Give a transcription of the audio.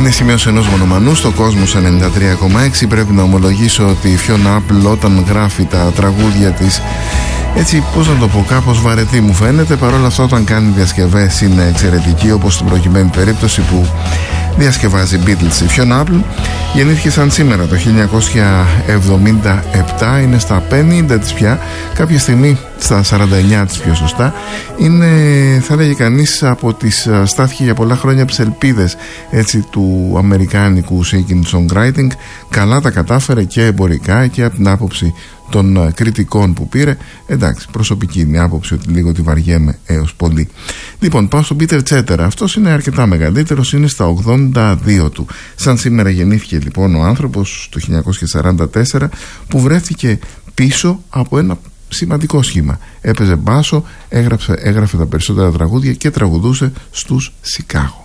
Είναι σημείωση ενός μονομανού στο Κόσμος 93,6. Πρέπει να ομολογήσω ότι η Fiona Apple όταν γράφει τα τραγούδια της, έτσι πώς να το πω, κάπως βαρετή μου φαίνεται. Παρόλα αυτά όταν κάνει διασκευές είναι εξαιρετική, όπως στην προκειμένη περίπτωση που διασκευάζει Beatles. Η Fiona Apple γεννήθηκε σαν σήμερα το 1977, είναι στα 50 της πια, κάποια στιγμή στα 49 της πιο σωστά. Είναι, θα λέγει κανείς, από τις στάθηκε για πολλά χρόνια από τις ελπίδες, έτσι, του αμερικάνικου singing-songwriting. Καλά τα κατάφερε και εμπορικά και από την άποψη των κριτικών που πήρε. Εντάξει, προσωπική είναι η άποψη ότι λίγο τη βαριέμαι έως πολύ. Λοιπόν, πάω στον Πίτερ Τσέτερα. Αυτός είναι αρκετά μεγαλύτερος, είναι στα 82 του. Σαν σήμερα γεννήθηκε λοιπόν ο άνθρωπος το 1944, που βρέθηκε πίσω από ένα σημαντικό σχήμα. Έπαιζε μπάσο, έγραφε τα περισσότερα τραγούδια και τραγουδούσε στους Σικάγο.